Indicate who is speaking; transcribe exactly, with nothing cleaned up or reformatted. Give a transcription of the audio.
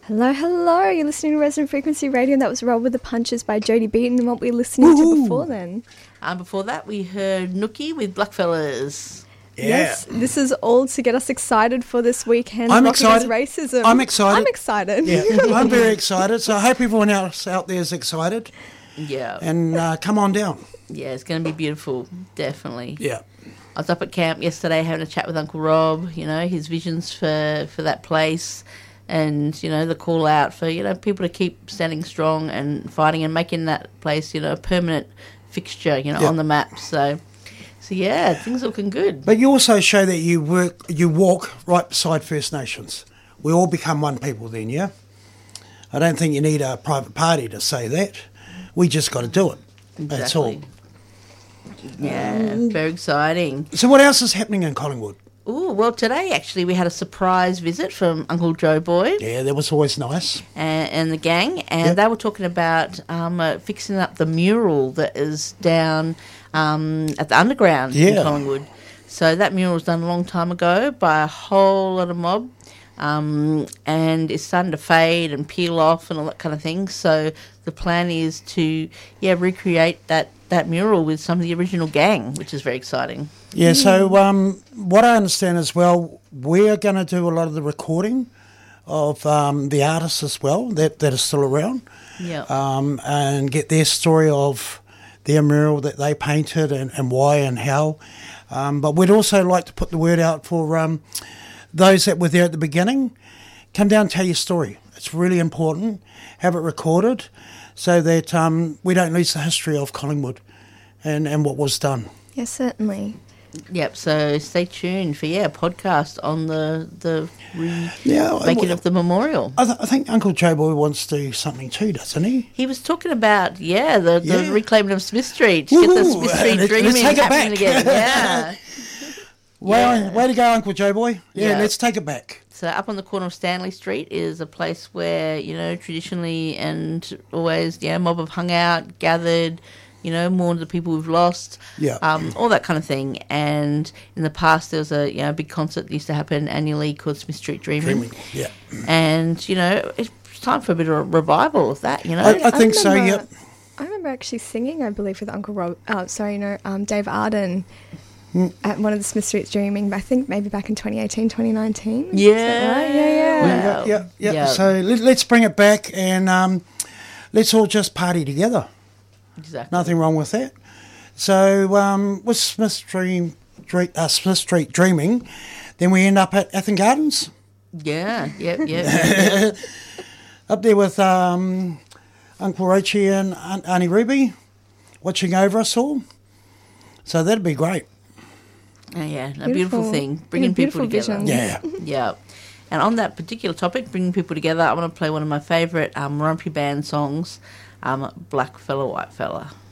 Speaker 1: Hello, hello. You're listening to Resonant Frequency Radio, and that was Roll with the Punches by Jodie Beaton. And what were we listening Woo-hoo. to before then?
Speaker 2: Um, before that, we heard Nookie with Blackfellas.
Speaker 3: Yeah.
Speaker 1: Yes, this is all to get us excited for this weekend.
Speaker 3: I'm
Speaker 1: Rocking
Speaker 3: excited.
Speaker 1: Racism.
Speaker 3: I'm excited.
Speaker 1: I'm excited.
Speaker 3: Yeah, I'm very excited. So I hope everyone else out there is excited.
Speaker 2: Yeah.
Speaker 3: And uh, come on down.
Speaker 2: Yeah, it's going to be beautiful, definitely.
Speaker 3: Yeah.
Speaker 2: I was up at camp yesterday having a chat with Uncle Rob, you know, his visions for, for that place and, you know, the call out for, you know, people to keep standing strong and fighting and making that place, you know, a permanent fixture, you know,
Speaker 3: yeah.
Speaker 2: on the map. So, so yeah, things are looking good.
Speaker 3: But you also show that you work, you walk right beside First Nations. We all become one people then, yeah? I don't think you need a private party to say that. We just got to do it.
Speaker 2: Exactly.
Speaker 3: That's all.
Speaker 2: Yeah, um, very exciting.
Speaker 3: So what else is happening in Collingwood?
Speaker 2: Oh, well, today actually we had a surprise visit from Uncle Joe Boy.
Speaker 3: Yeah, that was always nice.
Speaker 2: And, and the gang, and
Speaker 3: yep.
Speaker 2: they were talking about um, uh, fixing up the mural that is down um, at the underground
Speaker 3: yeah.
Speaker 2: in Collingwood. So that mural was done a long time ago by a whole lot of mob. Um, and it's starting to fade and peel off and all that kind of thing. So the plan is to, yeah, recreate that, that mural with some of the original gang, which is very exciting.
Speaker 3: Yeah, so um, what I understand as well, we're going to do a lot of the recording of um, the artists as well that, that are still around.
Speaker 2: Yeah.
Speaker 3: Um, and get their story of their mural that they painted and, and why and how. Um, but we'd also like to put the word out for... Um, those that were there at the beginning, come down and tell your story. It's really important. Have it recorded so that um, we don't lose the history of Collingwood and, and what was done.
Speaker 1: Yes, certainly.
Speaker 2: Yep, so stay tuned for, yeah, a podcast on the, the re-
Speaker 3: yeah,
Speaker 2: making
Speaker 3: well,
Speaker 2: of the memorial.
Speaker 3: I, th- I think Uncle Joe Boy wants to do something too, doesn't he?
Speaker 2: He was talking about, yeah, the, the
Speaker 3: yeah.
Speaker 2: reclaiming of Smith Street. To
Speaker 3: Woo-hoo.
Speaker 2: Get the Smith Street
Speaker 3: Let's,
Speaker 2: dreaming
Speaker 3: let's take it
Speaker 2: happening
Speaker 3: back.
Speaker 2: again. Yeah.
Speaker 3: Way,
Speaker 2: yeah.
Speaker 3: way to go, Uncle Joe Boy. Yeah,
Speaker 2: Yeah.
Speaker 3: let's take it back.
Speaker 2: So up on the corner of Stanley Street is a place where, you know, traditionally and always, yeah, mob have hung out, gathered, you know, mourned the people we've lost,
Speaker 3: yeah,
Speaker 2: um, all that kind of thing. And in the past, there was a, you know, big concert that used to happen annually called Smith Street Dreaming.
Speaker 3: Dreaming. Yeah.
Speaker 2: And, you know, it's time for a bit of a revival of that, you know.
Speaker 3: I, I think
Speaker 1: I
Speaker 3: so,
Speaker 1: remember,
Speaker 3: yep.
Speaker 1: I remember actually singing, I believe, with Uncle Rob, uh, sorry, no, um, Dave Arden. At one of the Smith Streets Dreaming, I think maybe back in twenty eighteen, twenty nineteen.
Speaker 2: Yeah.
Speaker 1: Is that right? Yeah, yeah.
Speaker 3: Yeah, yeah, yeah.
Speaker 2: Yeah.
Speaker 3: So let, let's bring it back and um, let's all just party together.
Speaker 2: Exactly.
Speaker 3: Nothing wrong with that. So um, with Smith Street, uh, Smith Street Dreaming, then we end up at Athen Gardens.
Speaker 2: Yeah, yep, yep. yep.
Speaker 3: Up there with um, Uncle Roachie and Aunt, Auntie Ruby watching over us all. So that'd be great.
Speaker 2: Oh, yeah, a
Speaker 1: Beautiful.
Speaker 2: beautiful thing, bringing
Speaker 1: Yeah,
Speaker 2: people
Speaker 1: beautiful
Speaker 2: together.
Speaker 1: vision.
Speaker 3: Yeah.
Speaker 2: Yeah. And on that particular topic, bringing people together, I want to play one of my favourite um, Rumpy Band songs, um, Black Fella, White Fella.